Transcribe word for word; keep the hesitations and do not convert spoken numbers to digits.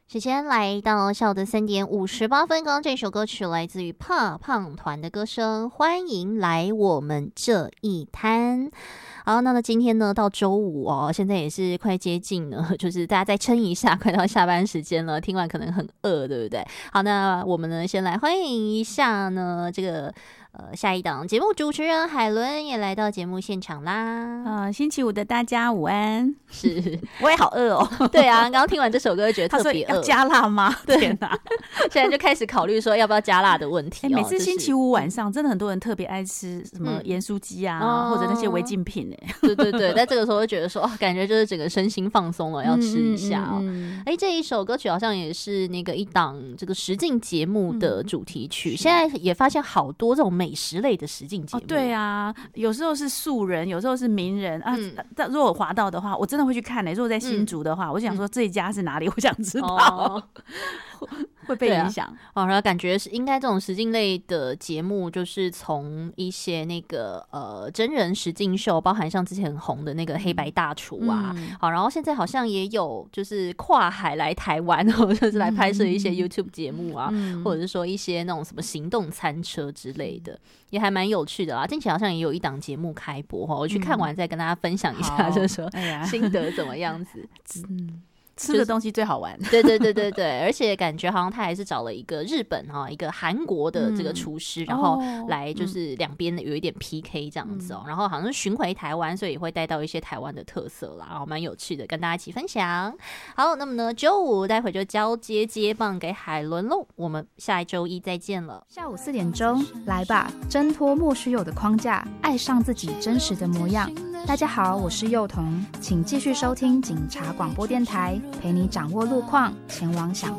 时间来到下午的三点五十八分，刚刚这首歌曲来自于怕胖团的歌声，欢迎来我们这一摊。好，那么今天呢到周五哦，现在也是快接近了，就是大家再撑一下，快到下班时间了，听完可能很饿，对不对？好，那我们呢先来欢迎一下呢这个呃下一档节目主持人海伦也来到节目现场啦。 呃，星期五的大家午安。 是， 我也好饿哦。 对啊，刚刚听完这首歌觉得特别饿。 要加辣吗？天哪！ 现在就开始考虑说要不要加辣的问题、哦欸、每次星期五晚上真的很多人特别爱吃什么盐酥鸡啊、嗯、或者那些违禁品、欸、 对对对，在这个时候就觉得说、哦、感觉就是整个身心放松了，要吃一下哦。哎、嗯嗯嗯欸，这一首歌曲好像也是那个一档这个实境节目的主题曲、嗯、现在也发现好多这种美食类的实境节目、哦、 对啊，有时候是素人，有时候是名人啊、嗯、如果我滑到的话我真的会去看、欸、如果在新竹的话、嗯、我就想说这一家是哪里，我想知道、哦会被影响、 啊哦、然后感觉是应该这种实境类的节目就是从一些那个呃真人实境秀，包含像之前很红的那个黑白大厨啊、嗯、好，然后现在好像也有就是跨海来台湾哦，就是来拍摄一些 YouTube 节目啊、嗯、或者是说一些那种什么行动餐车之类的，也还蛮有趣的啦。近期好像也有一档节目开播，我去看完再跟大家分享一下、嗯、就是说心得怎么样子。 嗯吃的东西最好玩、就是、 对对对对对，而且感觉好像他还是找了一个日本哈一个韩国的这个厨师、嗯、然后来就是两边有一点 P K 这样子哦、喔嗯、然后好像是巡回台湾，所以也会带到一些台湾的特色啦，然后蛮有趣的，跟大家一起分享。好，那么呢周五待会就交接接棒给海伦喽，我们下一周一再见了。 下午四点钟来吧，挣脱莫须有的框架，爱上自己真实的模样。大家好，我是幼童，请继续收听警察广播电台，陪你掌握路况，前往想